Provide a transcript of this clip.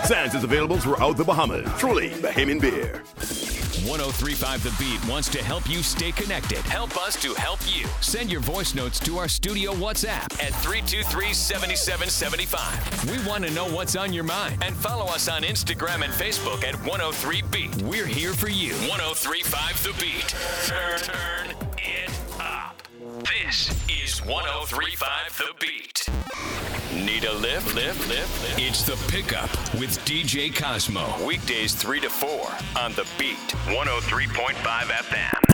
Sands is available throughout the Bahamas. Truly Bahamian beer. 1035 The Beat wants to help you stay connected. Help us to help you. Send your voice notes to our studio WhatsApp at 323-7775. We want to know what's on your mind. And follow us on Instagram and Facebook at 103beat. We're here for you. 1035 The Beat. Turn it up. This is 1035 The Beat. Need a lift? It's The Pickup with DJ Cosmo. Weekdays 3 to 4 on The Beat. 103.5 FM.